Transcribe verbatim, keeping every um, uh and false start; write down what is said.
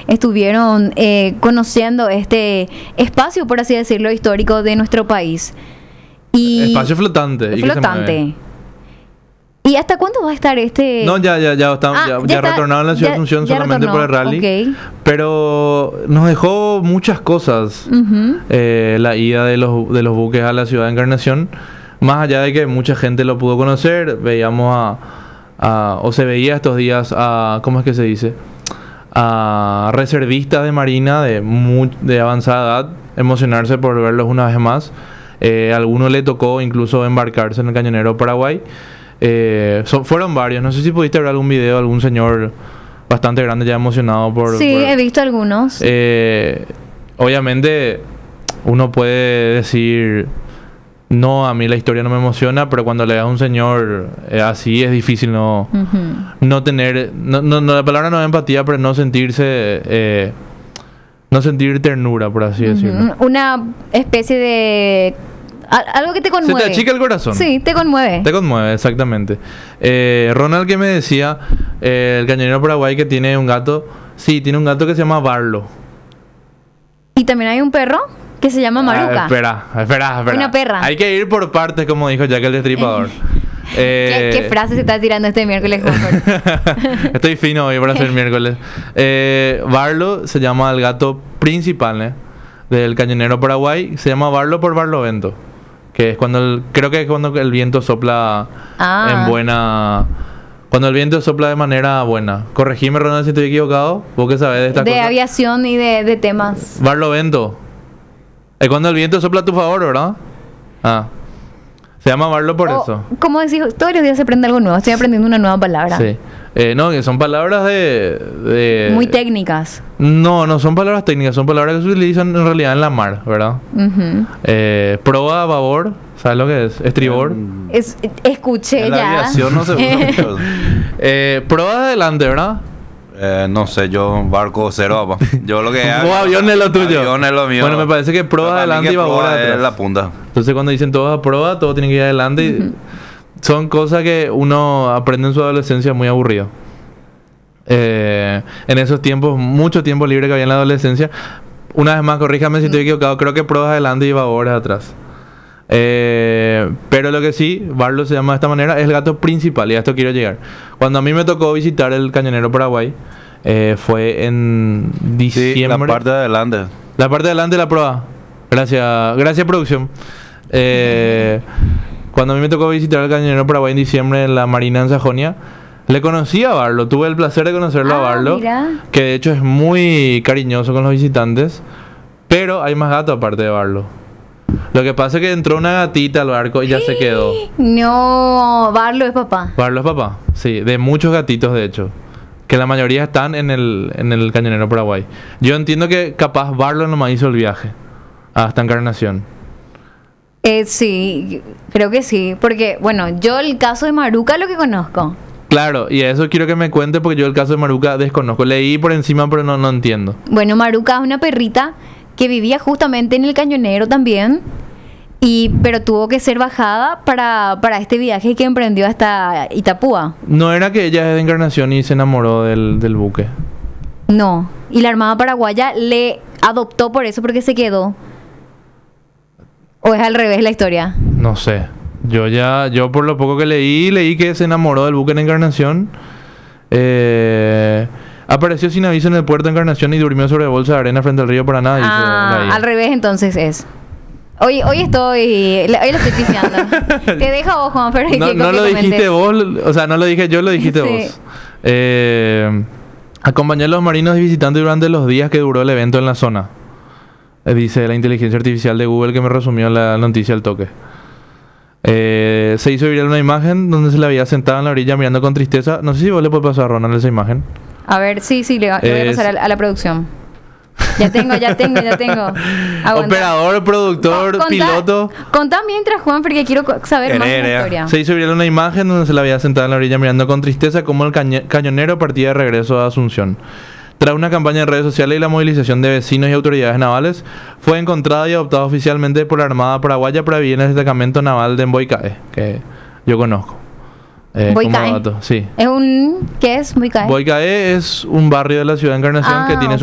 estuvieron eh, conociendo este espacio, por así decirlo, histórico de nuestro país. Y espacio flotante. Y flotante. ¿Y hasta cuándo va a estar este...? No, ya, ya, ya, estamos, ah, ya, ya, ya está, retornaron a la ciudad de Asunción solamente retornó. por el rally. Okay. Pero nos dejó muchas cosas uh-huh. eh, la ida de los, de los buques a la ciudad de Encarnación. Más allá de que mucha gente lo pudo conocer, veíamos a... a o se veía estos días a... ¿Cómo es que se dice? A reservistas de marina de, muy, de avanzada edad emocionarse por verlos una vez más. Eh, a alguno le tocó incluso embarcarse en el Cañonero Paraguay. Eh, son, fueron varios. No sé si pudiste ver algún video de algún señor bastante grande ya emocionado por... Sí, por, he visto algunos. Eh, obviamente uno puede decir... No, a mí la historia no me emociona, pero cuando le das a un señor eh, así es difícil no, uh-huh. no tener... No, no, no, la palabra no es empatía, pero no sentirse... Eh, no sentir ternura, por así uh-huh. decirlo. Una especie de... Algo que te conmueve. Se te achica el corazón. Sí, te conmueve. Te conmueve, exactamente. Eh, Ronald que me decía, eh, el Cañonero Paraguay que tiene un gato. Sí, tiene un gato que se llama Barlo. ¿Y también hay un perro que se llama Maruca? Ah, espera, espera, espera. Una perra. Hay que ir por partes, como dijo Jack el Destripador. eh, ¿Qué, ¿Qué frase se está tirando este miércoles? Estoy fino hoy para ser miércoles. Eh, Barlo se llama el gato principal, ¿eh? Del Cañonero Paraguay. Se llama Barlo por Barlovento. Que es cuando el, creo que es cuando el viento sopla ah. en buena... Cuando el viento sopla de manera buena. Corregime, Ronald, si estoy equivocado. Vos que sabés de esta De cosa. aviación y de, de temas. Barlovento. Es cuando el viento sopla a tu favor, ¿verdad? Ah. Se llama Barlo por oh, eso. Como decís, todos los días se aprende algo nuevo. Estoy aprendiendo una nueva palabra. Sí. Eh, no, que son palabras de, de... Muy técnicas. No, no son palabras técnicas. Son palabras que se utilizan en realidad en la mar, ¿verdad? Uh-huh. Eh, proa, babor. ¿Sabes lo que es? Estribor. Mm. Es, escuché en ya. La aviación no se usa mucho. eh, proa adelante, ¿verdad? Eh, no sé, yo barco cero, papá. Yo lo que hago... Vos avión es lo tuyo. Avión es lo mío. Bueno, me parece que proa adelante y babor atrás. Es la punta. Entonces cuando dicen todos a proa, todo tiene que ir adelante. Uh-huh. Son cosas que uno aprende en su adolescencia muy aburrido. Eh, en esos tiempos, mucho tiempo libre que había en la adolescencia. Una vez más, corríjame si estoy equivocado. Creo que proa adelante y babor atrás. Eh, pero lo que sí, Barlo se llama de esta manera, es el gato principal, y a esto quiero llegar. Cuando a mí me tocó visitar el Cañonero Paraguay, eh, fue en diciembre. Sí, la parte de adelante. La parte de adelante de la proa. Gracias, gracias producción. Eh, cuando a mí me tocó visitar el Cañonero Paraguay en diciembre en la Marina en Sajonia, le conocí a Barlo, tuve el placer de conocerlo ah, a Barlo, mira. Que de hecho es muy cariñoso con los visitantes, pero hay más gatos aparte de Barlo. Lo que pasa es que entró una gatita al barco y ya se quedó. No, Barlo es papá. Barlo es papá, sí, de muchos gatitos de hecho. Que la mayoría están en el, en el Cañonero Paraguay. Yo entiendo que capaz Barlo nomás hizo el viaje hasta Encarnación. Eh, sí, creo que sí. Porque, bueno, yo el caso de Maruca lo que conozco. Claro, y eso quiero que me cuente porque yo el caso de Maruca desconozco. Leí por encima pero no, no entiendo. Bueno, Maruca es una perrita que vivía justamente en el Cañonero también, y pero tuvo que ser bajada para, para este viaje que emprendió hasta Itapúa. ¿No era que ella es de Encarnación y se enamoró del, del buque? No, y la Armada Paraguaya le adoptó por eso, porque se quedó. ¿O es al revés la historia? No sé. Yo ya, yo por lo poco que leí, leí que se enamoró del buque en Encarnación. Eh... Apareció sin aviso en el puerto de Encarnación y durmió sobre bolsa de arena frente al río Paraná. Ah, al revés entonces es. Hoy, hoy estoy... Hoy lo estoy pifiando. Te dejo vos, Juan, pero... No, que, no que lo dijiste vos, o sea, no lo dije yo, lo dijiste sí. vos. Eh, acompañé a los marinos y visitantes durante los días que duró el evento en la zona. Eh, dice la inteligencia artificial de Google que me resumió la noticia al toque. Eh, se hizo viral una imagen donde se la veía sentada en la orilla mirando con tristeza. No sé si vos le puedes pasar a Ronald esa imagen. A ver, sí, sí, le, le voy a pasar a, a la producción. Ya tengo, ya tengo, ya tengo. Aguanta. Operador, productor, contá, piloto. Contá mientras, Juan, porque quiero saber Erea, más de la historia. Se hizo viral una imagen donde se la veía sentada en la orilla mirando con tristeza como el cañe- cañonero partía de regreso a Asunción. Tras una campaña en redes sociales y la movilización de vecinos y autoridades navales, fue encontrada y adoptada oficialmente por la Armada Paraguaya para vivir en el destacamento naval de Emboicae, que yo conozco. Eh, Boicae. Sí. Es un... ¿Qué es Boicae? Boicae es un barrio de la ciudad de Encarnación ah, que tiene su